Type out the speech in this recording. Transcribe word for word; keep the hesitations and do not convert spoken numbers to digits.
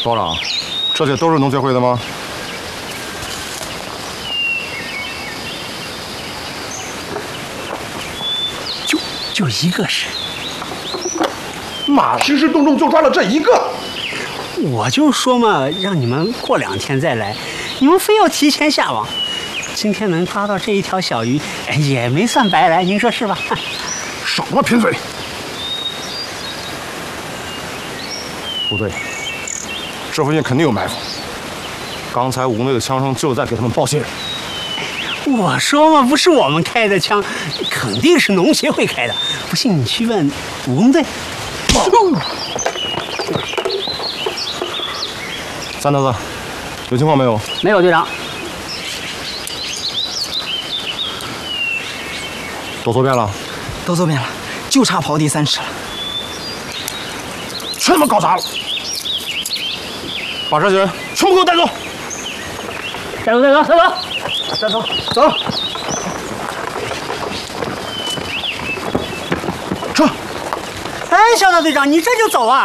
所长，这些都是农协会的吗？ 就就一个是。 妈，兴师动众就抓了这一个。 我就说嘛，让你们过两天再来，你们非要提前下网。今天能抓到这一条小鱼，也没算白来，您说是吧？ 少他妈贫嘴！不对，这附近肯定有埋伏。刚才吴队的枪声就在给他们报信。 我说嘛，不是我们开的枪，肯定是农协会开的。不信你去问武工队。 三头子，有情况没有？ 没有，队长。 都搜遍了？ 都搜遍了，就差刨地三尺了。 全他妈搞砸了！把这些人全部给我带走！ 带走，带走，带走， 带走，走！撤！ 哎，小岛队长，你这就走啊？